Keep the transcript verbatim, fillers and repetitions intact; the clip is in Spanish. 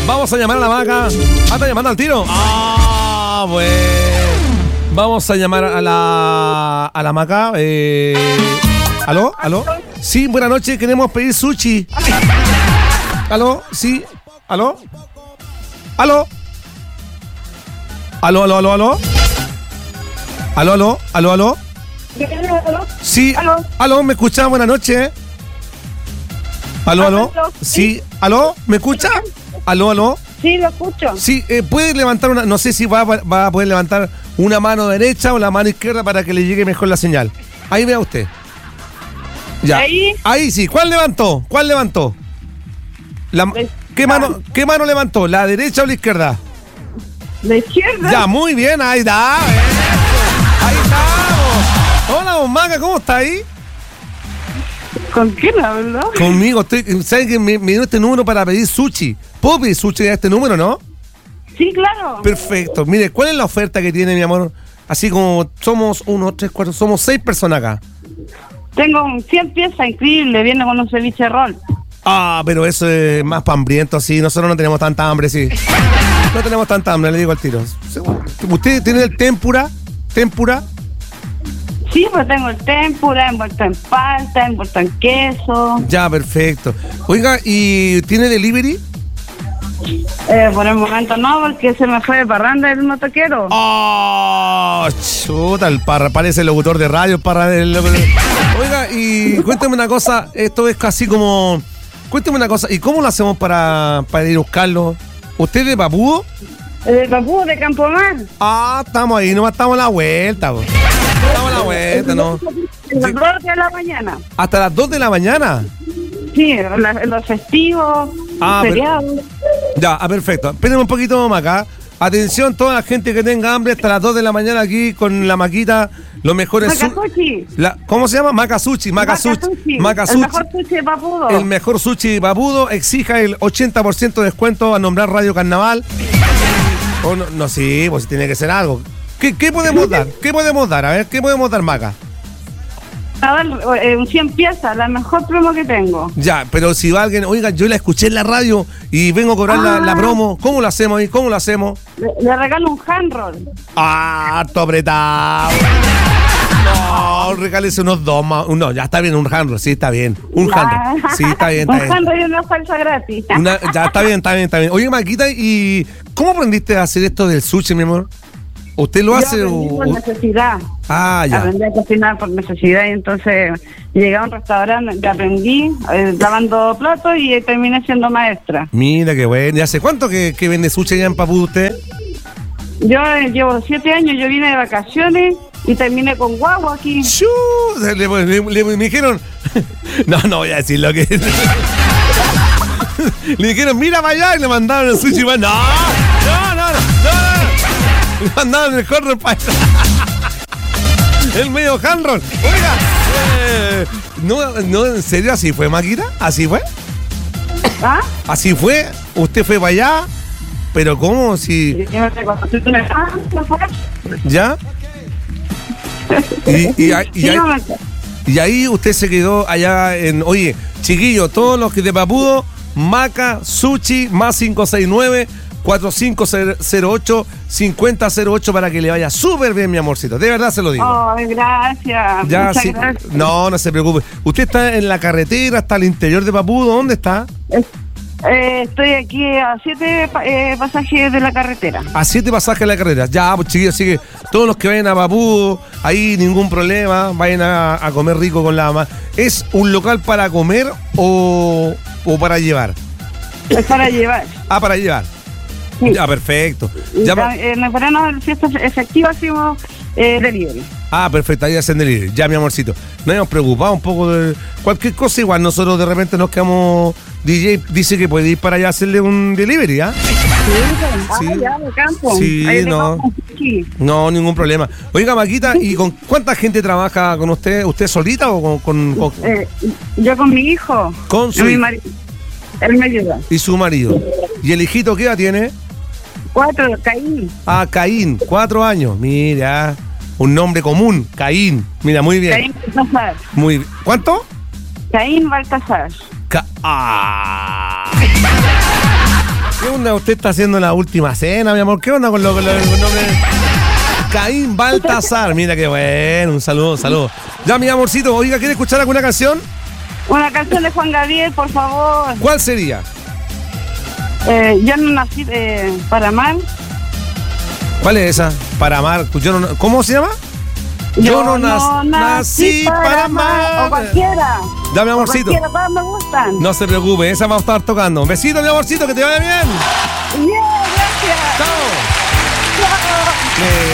Vamos a llamar a la Maca. ¿Ah, está llamando al tiro? Ah, bueno. Vamos a llamar a la a la Maca. Eh, ¿Aló? ¿Aló? Sí, buenas noches. Queremos pedir sushi. ¿Aló? Sí. ¿Aló? ¿Aló? ¿Aló, aló, aló, aló? ¿Aló, aló? ¿Aló, aló? Sí. ¿Aló? ¿Aló? ¿Me escucha? Buenas noches. ¿Aló, aló? Sí. ¿Aló? ¿Me escucha? ¿Aló, aló? Sí, lo escucho. Sí, eh, puede levantar una, no sé si va, va a poder levantar una mano derecha o la mano izquierda para que le llegue mejor la señal. Ahí vea usted. Ya. Ahí. Ahí sí. ¿Cuál levantó? ¿Cuál levantó? La, ¿qué, mano, ¿Qué mano levantó? ¿La derecha o la izquierda? La izquierda. Ya, muy bien. Ahí está. Ahí estamos. Hola, don Maca, ¿cómo está ahí? ¿Con quién hablo? Conmigo. Estoy, ¿saben que me, me dio este número para pedir sushi? ¿Puedo pedir sushi a este número, no? Sí, claro. Perfecto. Mire, ¿cuál es la oferta que tiene, mi amor? Así como somos uno, tres, cuatro, somos seis personas acá. Tengo cien piezas, increíble, viene con un ceviche roll. Ah, pero eso es más hambriento, así. Nosotros no tenemos tanta hambre, sí. No tenemos tanta hambre, le digo al tiro. ¿Usted tiene el tempura? ¿Tempura? Sí, pues tengo el tempura, envuelto en palta, envuelto en queso. Ya, perfecto. Oiga, ¿y tiene delivery? Eh, por el momento no, porque se me fue de parranda el motoquero. ¡Oh! Chuta, el parra, parece el locutor de radio, el parra del... Oiga, y cuénteme una cosa, esto es casi como... Cuénteme una cosa, ¿y cómo lo hacemos para, para ir a buscarlo? ¿Usted es de Papudo? De Papudo, de Campomar. Ah, estamos ahí, nomás estamos a la vuelta, po. Estamos a la vuelta, ¿no? A las dos de la mañana. ¿Hasta las dos de la mañana? Sí, la, los festivos, ah, feriados. Per- ya, ah, perfecto. Espérenme un poquito más acá. Atención, toda la gente que tenga hambre hasta las dos de la mañana aquí con la maquita, los mejores... Maca-sushi. La, ¿Cómo se llama? Maca-sushi. Maca-sushi. Maca-sushi. El mejor sushi de Papudo. El mejor sushi de Papudo. Exija el ochenta por ciento de descuento a nombrar Radio Carnaval. O no, no, sí, pues tiene que ser algo. ¿Qué, qué podemos dar? ¿Qué podemos dar? A ver, ¿qué podemos dar, Maca? A ver, eh, cien piezas, la mejor promo que tengo. Ya, pero si va alguien, oiga, yo la escuché en la radio y vengo a cobrar ah. la, la promo, ¿cómo lo hacemos ahí? ¿Cómo lo hacemos? Le, le regalo un hand roll. Ah, harto apretado. No, regálese unos dos más. No, ya está bien, un hand roll, sí, está bien. Un hand roll, sí, está bien, está un bien. hand roll y una salsa gratis. Una, ya está bien, está bien, está bien. Oye, Maquita, ¿y cómo aprendiste a hacer esto del sushi, mi amor? ¿Usted lo Yo hace aprendí o...? por necesidad. Ah, ya. Aprendí a cocinar por necesidad y entonces llegué a un restaurante, aprendí eh, lavando platos y terminé siendo maestra. Mira qué bueno. ¿Y hace cuánto que, que vende sushi allá en Papudo usted? Yo eh, llevo siete años, yo vine de vacaciones y terminé con guagua aquí. ¡Shú! Le, le, le, le, me dijeron... No, no voy a decir lo que... Le dijeron, mira para allá y le mandaron el sushi. No, no, no, no, no. Le mandaron el handroll para allá. El medio handroll. Oiga, eh, no, no, ¿en serio así fue, Maquita? ¿Así fue? ¿Ah? ¿Así fue? ¿Usted fue para allá? ¿Pero cómo? Si... ¿Ya? Y, y, y, y, ahí, y ahí usted se quedó allá en... Oye, chiquillos, todos los que de Papudo, Maca, Sushi, más cinco seis nueve, cuatro cinco cero ocho, cinco cero cero ocho para que le vaya súper bien, mi amorcito. De verdad se lo digo. Oh, gracias. Ya, Muchas sí. gracias. No, no se preocupe. ¿Usted está en la carretera, está al interior de Papudo? ¿Dónde está? Es, eh, estoy aquí a siete eh, pasajes de la carretera. A siete pasajes de la carretera. Ya, pues chiquillos, así que todos los que vayan a Papudo, ahí ningún problema, vayan a, a comer rico con la mamá. ¿Es un local para comer o, o para llevar? Es para llevar. Ah, para llevar. Sí. Ya, perfecto. Ya, ya, en el verano de fiestas efectivas hicimos eh, delivery. Ah, perfecto, ahí hacen delivery. Ya, mi amorcito. Nos hemos preocupado un poco de cualquier cosa. Igual nosotros de repente nos quedamos... D J dice que puede ir para allá a hacerle un delivery, ¿ah? Sí, sí. Ah, ya, de campo. Sí, ahí no. No, ningún problema. Oiga, Maquita, ¿y con cuánta gente trabaja con usted? ¿Usted solita o con...? con, con... Eh, yo con mi hijo. Con su mi marido. Él me ayuda. Y su marido. ¿Y el hijito qué edad tiene? Cuatro, Caín. Ah, Caín, cuatro años. Mira, un nombre común, Caín. Mira, muy bien. Caín Baltasar. Muy bien. ¿Cuánto? Caín Baltasar. Ca ah. ¿Qué onda usted está haciendo la última cena, mi amor? ¿Qué onda con lo que el nombre? Caín Baltasar, mira qué bueno, un saludo, un saludo. Ya, mi amorcito, oiga, ¿quiere escuchar alguna canción? Una canción de Juan Gabriel, por favor. ¿Cuál sería? Eh, yo no nací eh, para amar. ¿Cuál es esa? Para amar. Yo no, ¿cómo se llama? Yo, yo no, no nací, nací para, para amar. amar. O cualquiera. Ya, mi amorcito. Cualquiera, todas me gustan. No se preocupe, esa va a estar tocando. Un besito, mi amorcito, que te vaya bien. Bien, gracias. Chao. Chao. Eh,